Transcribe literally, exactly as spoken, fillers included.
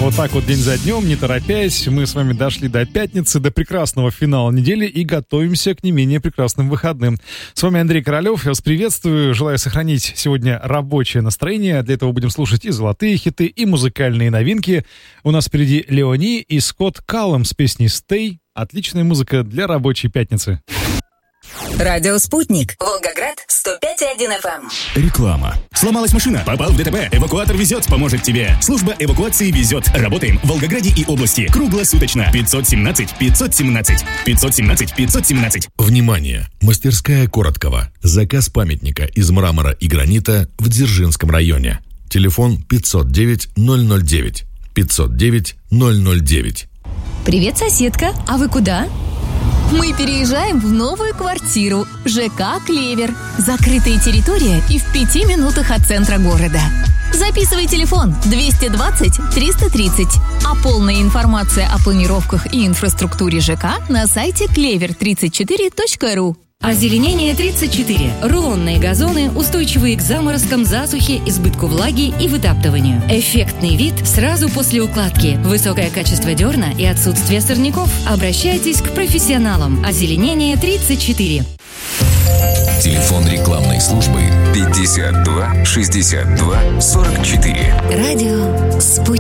Вот так вот день за днем, не торопясь, мы с вами дошли до пятницы, до прекрасного финала недели и готовимся к не менее прекрасным выходным. С вами Андрей Королев, я вас приветствую, желаю сохранить сегодня рабочее настроение. Для этого будем слушать и золотые хиты, и музыкальные новинки. У нас впереди Леони и Скотт Каллам с песней «Stay». Отличная музыка для рабочей пятницы. Радио «Спутник». Волгоград, сто пять и один эф эм. Реклама. Сломалась машина? Попал в ДТП? Эвакуатор везет, поможет тебе. Служба эвакуации везет. Работаем в Волгограде и области. Круглосуточно. пятьсот семнадцать пятьсот семнадцать. пятьсот семнадцать пятьсот семнадцать. Внимание! Мастерская Короткова. Заказ памятника из мрамора и гранита в Дзержинском районе. Телефон пятьсот девять ноль ноль девять. пятьсот девять ноль ноль девять. Привет, соседка. А вы куда? Мы переезжаем в новую квартиру. ЖК «Клевер». Закрытая территория и в пяти минутах от центра города. Записывай телефон двести двадцать триста тридцать. А полная информация о планировках и инфраструктуре ЖК на сайте клевер тридцать четыре точка ру. Озеленение тридцать четыре. Рулонные газоны, устойчивые к заморозкам, засухе, избытку влаги и вытаптыванию. Эффектный вид сразу после укладки. Высокое качество дерна и отсутствие сорняков. Обращайтесь к профессионалам. Озеленение тридцать четыре. Телефон рекламной службы пятьдесят два шестьдесят два сорок четыре. Радио «Спутник».